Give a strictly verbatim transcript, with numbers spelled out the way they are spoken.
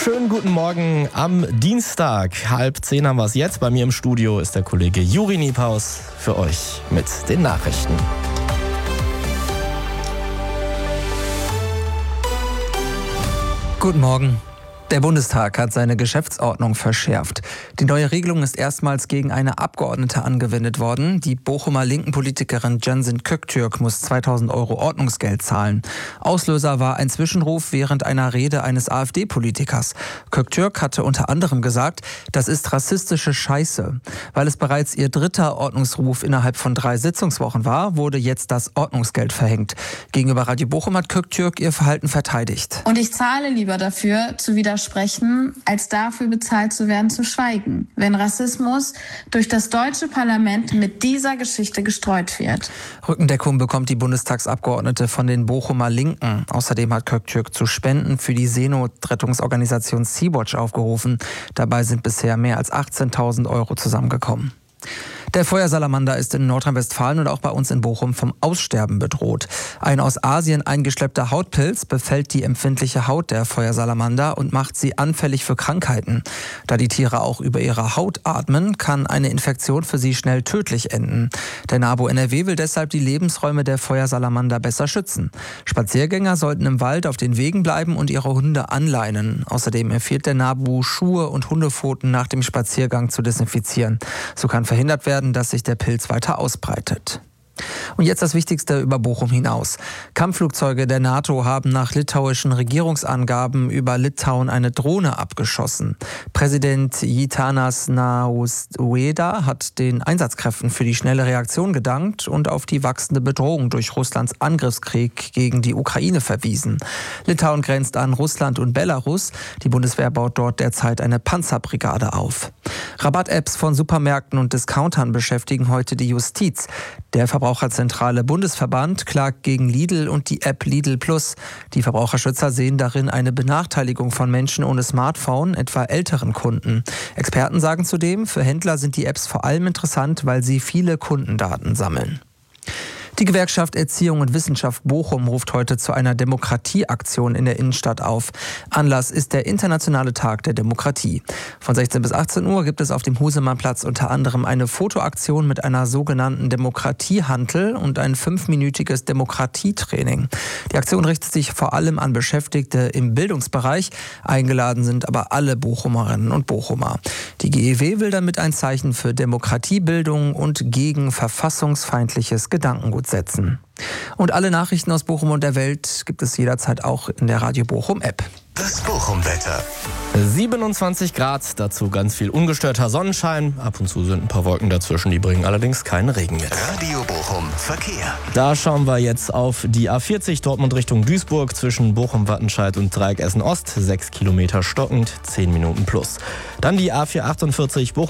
Schönen guten Morgen am Dienstag. Halb zehn haben wir es jetzt. Bei mir im Studio ist der Kollege Juri Niepaus für euch mit den Nachrichten. Guten Morgen. Der Bundestag hat seine Geschäftsordnung verschärft. Die neue Regelung ist erstmals gegen eine Abgeordnete angewendet worden. Die Bochumer linken Politikerin Cansin Köktürk muss zweitausend Euro Ordnungsgeld zahlen. Auslöser war ein Zwischenruf während einer Rede eines AfD-Politikers. Köktürk hatte unter anderem gesagt, das ist rassistische Scheiße. Weil es bereits ihr dritter Ordnungsruf innerhalb von drei Sitzungswochen war, wurde jetzt das Ordnungsgeld verhängt. Gegenüber Radio Bochum hat Köktürk ihr Verhalten verteidigt. Und ich zahle lieber dafür, zu widersprechen, sprechen, als dafür bezahlt zu werden, zu schweigen, wenn Rassismus durch das deutsche Parlament mit dieser Geschichte gestreut wird. Rückendeckung bekommt die Bundestagsabgeordnete von den Bochumer Linken. Außerdem hat Köktürk zu Spenden für die Seenotrettungsorganisation Sea-Watch aufgerufen. Dabei sind bisher mehr als achtzehntausend Euro zusammengekommen. Der Feuersalamander ist in Nordrhein-Westfalen und auch bei uns in Bochum vom Aussterben bedroht. Ein aus Asien eingeschleppter Hautpilz befällt die empfindliche Haut der Feuersalamander und macht sie anfällig für Krankheiten. Da die Tiere auch über ihre Haut atmen, kann eine Infektion für sie schnell tödlich enden. Der NABU N R W will deshalb die Lebensräume der Feuersalamander besser schützen. Spaziergänger sollten im Wald auf den Wegen bleiben und ihre Hunde anleinen. Außerdem empfiehlt der NABU, Schuhe und Hundepfoten nach dem Spaziergang zu desinfizieren. So kann verhindert werden, dass sich der Pilz weiter ausbreitet. Und jetzt das Wichtigste über Bochum hinaus. Kampfflugzeuge der NATO haben nach litauischen Regierungsangaben über Litauen eine Drohne abgeschossen. Präsident Gitanas Nausėda hat den Einsatzkräften für die schnelle Reaktion gedankt und auf die wachsende Bedrohung durch Russlands Angriffskrieg gegen die Ukraine verwiesen. Litauen grenzt an Russland und Belarus. Die Bundeswehr baut dort derzeit eine Panzerbrigade auf. Rabatt-Apps von Supermärkten und Discountern beschäftigen heute die Justiz. Der Verbraucherzentrale Bundesverband klagt gegen Lidl und die App Lidl Plus. Die Verbraucherschützer sehen darin eine Benachteiligung von Menschen ohne Smartphone, etwa älteren Kunden. Experten sagen zudem, für Händler sind die Apps vor allem interessant, weil sie viele Kundendaten sammeln. Die Gewerkschaft Erziehung und Wissenschaft Bochum ruft heute zu einer Demokratieaktion in der Innenstadt auf. Anlass ist der Internationale Tag der Demokratie. Von sechzehn bis achtzehn Uhr gibt es auf dem Husemannplatz unter anderem eine Fotoaktion mit einer sogenannten Demokratiehantel und ein fünfminütiges Demokratietraining. Die Aktion richtet sich vor allem an Beschäftigte im Bildungsbereich. Eingeladen sind aber alle Bochumerinnen und Bochumer. Die G E W will damit ein Zeichen für Demokratiebildung und gegen verfassungsfeindliches Gedankengut setzen. Und alle Nachrichten aus Bochum und der Welt gibt es jederzeit auch in der Radio Bochum App. Das Bochum-Wetter. siebenundzwanzig Grad, dazu ganz viel ungestörter Sonnenschein. Ab und zu sind ein paar Wolken dazwischen, die bringen allerdings keinen Regen mit. Radio Bochum Verkehr. Da schauen wir jetzt auf die A vierzig Dortmund Richtung Duisburg zwischen Bochum-Wattenscheid und Dreieck Essen Ost. sechs Kilometer stockend, zehn Minuten plus. Dann die A vierhundertachtundvierzig Bochum